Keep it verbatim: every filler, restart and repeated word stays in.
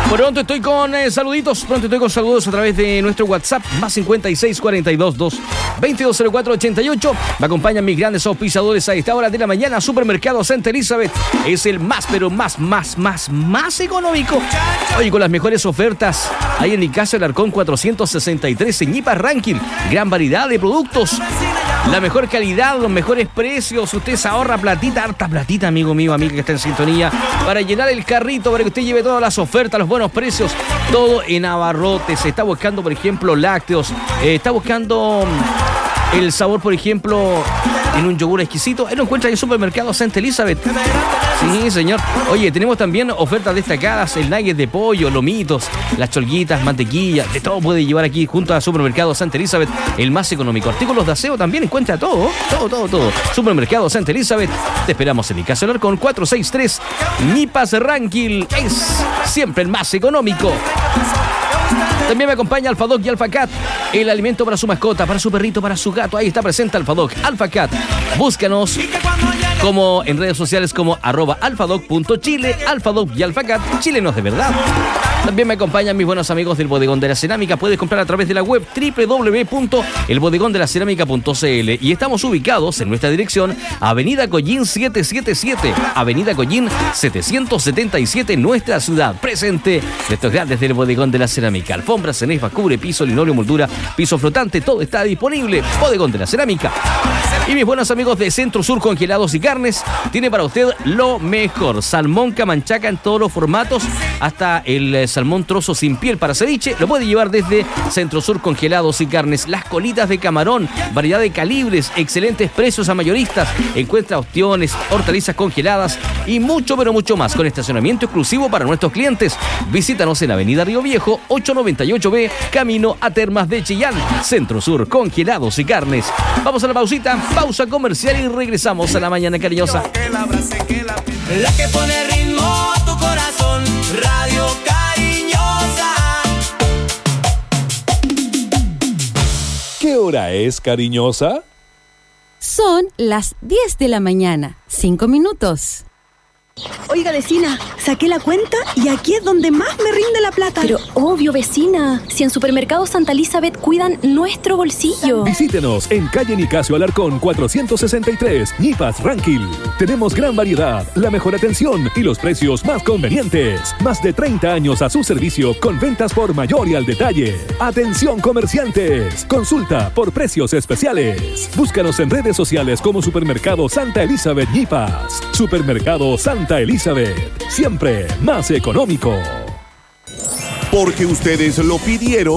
Pronto estoy con eh, saluditos, pronto estoy con saludos a través de nuestro WhatsApp, más cincuenta y seis, cuarenta y dos, dos, veintidós, cero cuatro, ochenta y ocho. Me acompañan mis grandes auspiciadores a esta hora de la mañana. Supermercado Santa Elizabeth es el más, pero más, más, más, más económico. Oye, con las mejores ofertas, hay en Nicasio Alarcón cuatrocientos sesenta y tres, en Ñipa Ranking. Gran variedad de productos, la mejor calidad, los mejores precios. Usted se ahorra platita, harta platita, amigo mío, amiga que está en sintonía, para llenar el carrito, para que usted lleve todas las ofertas, los buenos precios, todo en abarrotes. Está buscando, por ejemplo, lácteos, eh, está buscando el sabor, por ejemplo, en un yogur exquisito. Él lo encuentra en el Supermercado Santa Elizabeth. Sí, señor. Oye, tenemos también ofertas destacadas, el nugget de pollo, lomitos, las cholguitas, mantequilla, de todo puede llevar aquí junto a Supermercado Santa Elizabeth, el más económico. Artículos de aseo también encuentra todo, todo, todo, todo. Supermercado Santa Elizabeth, te esperamos en Nicasio Alarcón cuatrocientos sesenta y tres, Ñipas Ranking, es siempre el más económico. También me acompaña Alfadoc y Alfacat, el alimento para su mascota, para su perrito, para su gato. Ahí está presente Alfadoc, Alfacat. Búscanos como en redes sociales como arroba alfadoc.chile, Alfadoc y Alfacat, chilenos de verdad. También me acompañan mis buenos amigos del Bodegón de la Cerámica. Puedes comprar a través de la web doble u doble u doble u punto el bodegón de la cerámica punto c l y estamos ubicados en nuestra dirección Avenida Collín setecientos setenta y siete, Avenida Collín setecientos setenta y siete, nuestra ciudad. Presente de estos grandes del Bodegón de la Cerámica. Alfombras, cenefa, cubre, piso, linoleum, moldura, piso flotante, todo está disponible. Bodegón de la Cerámica. Y mis buenos amigos de Centro Sur Congelados y Carnes tiene para usted lo mejor. Salmón Camanchaca en todos los formatos, hasta el eh, salmón trozo sin piel para ceviche. Lo puede llevar desde Centro Sur Congelados y Carnes. Las colitas de camarón, variedad de calibres, excelentes precios a mayoristas. Encuentra ostiones, hortalizas congeladas y mucho, pero mucho más, con estacionamiento exclusivo para nuestros clientes. Visítanos en Avenida Río Viejo, ochocientos noventa y ocho B, camino a Termas de Chillán. Centro Sur Congelados y Carnes. Vamos a la pausita, pausa comercial y regresamos a la mañana cariñosa. La que pone ritmo a tu corazón, Radio Cariñosa. ¿Qué hora es, cariñosa? Son las diez de la mañana, cinco minutos. Oiga, vecina, saqué la cuenta y aquí es donde más me rinde la plata. Pero obvio, vecina, si en Supermercado Santa Elizabeth cuidan nuestro bolsillo. Visítenos en calle Nicasio Alarcón cuatrocientos sesenta y tres, Ñipas Ranking. Tenemos gran variedad, la mejor atención y los precios más convenientes. Más de treinta años a su servicio con ventas por mayor y al detalle. Atención comerciantes, consulta por precios especiales. Búscanos en redes sociales como Supermercado Santa Elizabeth Ñipas. Supermercado Santa Elizabeth, siempre más económico. Porque ustedes lo pidieron.